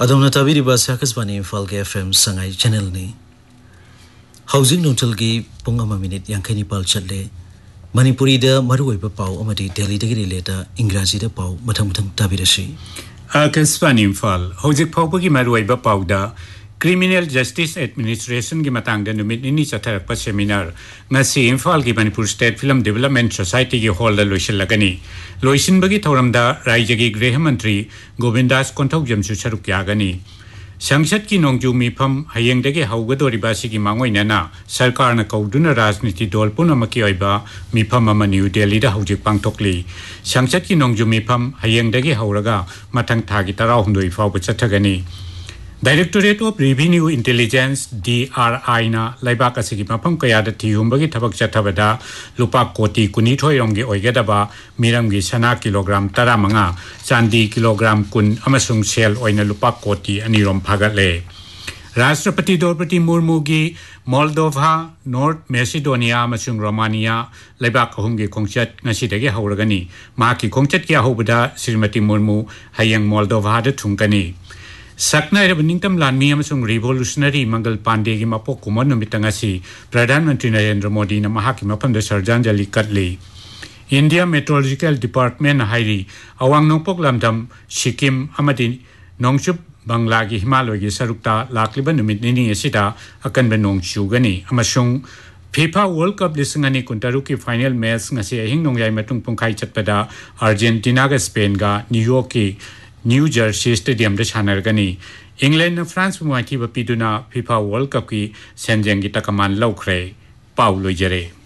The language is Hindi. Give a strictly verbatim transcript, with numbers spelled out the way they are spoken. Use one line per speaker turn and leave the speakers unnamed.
अदोमना ताबिरिबा साकसबानी इम्फाल के एफएम संगाई चैनल ने हाउसिंग नोटल की पुंग अमा मिनिट यांखैनि पाल चले मणिपुरी दा मरुओइबा पाउ अमदि दिल्ली दगी रिलेटा इंग्राजी दा पाउ मथंग मथंग ताबिरसि
Akashvani Imphal हौजिक फाउबगी मरुओइबा पाउदा criminal justice administration की मतंग नुमित निनी चथरक सेमिनार ngasi इम्फाल की Manipur state film development society की हॉल दा लोइसलगनी लोइसिनबगी थौरमदा राज्य की गृह मंत्री गोविंदास कोंथौजमसु सरुक यागनी संसद की नोंजू मिफम हयेंगदगे हौगदोरिबासी की मांगोइनाना सरकार न कौदुना राजनीति दल पुनमकी ओइबा मिफम अमा न्यू दिल्ली दा हौजिक पांगथोकली संसद की नोंजू मिफम हयेंगदगे हौरगा मथंग थागी तराहुंदोइ फावब चथगनी directorate of revenue intelligence D R आई ना लाइबाक असिगी मफम कयादा थियुंबगी थबक चथबदा लुपा कोटी कुनिथोय रोंगे ओइगदबा मिरमगी सना किलोग्राम तरामंगा चांदी किलोग्राम कुन अमसुंग सेल ओइना लुपा कोटी अनिरोम फागले राष्ट्रपति द्रौपदी मुर्मू की मोल्डोवा नॉर्थ मैसिडोनिया अमसुंग रोमानिया लाइबाक अहुमगी खोंचत ngasiदगे हौरगनी माकी खोंचत क्या होबदा Shrimati Murmu हयंग Moldova the थुंकनी सकनाय रबनिंगतम लानमी अमसुंग revolutionary Mangal Pandey की मपो कुमन नुमितंगासी प्रधानमंत्री नरेंद्र मोदी न महाकी मफमद श्रद्धांजलि कटली इंडिया मेट्रोलॉजिकल डिपार्टमेंट हाइरी अवांग नोंपोक लमदम सिक्किम अमदि नोंगचुप बंगला की हिमालय की सरुक्ता लाक्लिबा नुमित निनी असिदा अकनबे नोंग चुगनी अमसुंग फीफा वर्ल्ड कप लिसंगनी कुंटारु की फाइनल मैच ngasi अहिंग नोंगयाय मतुंग पुंखाई चतपदा अर्जेंटीना का स्पेन का न्यूयॉर्क की न्यू जर्सी स्टेडियम दे सानरगनी इंग्लैंड न फ्रांस मुआकी बपीदुना फीफा वर्ल्ड कप की सेंजेंगी तकमान लौखरे पाउ लोइजरे।